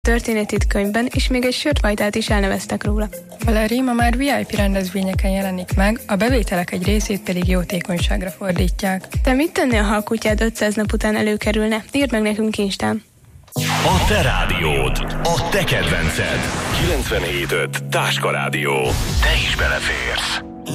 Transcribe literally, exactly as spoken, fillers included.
történetét könyvben, és még egy sörfajtát is elneveztek róla. Valeri ma már vé i pé rendezvényeken jelenik meg, a bevételek egy részét pedig jótékonyságra fordítják. Te mit tennél, ha a kutyád ötszáz nap után előkerülne? Írd meg nekünk Instán. A te rádiód, a te kedvenced. kilencvenhét öt Táska Rádió. Te is beleférsz.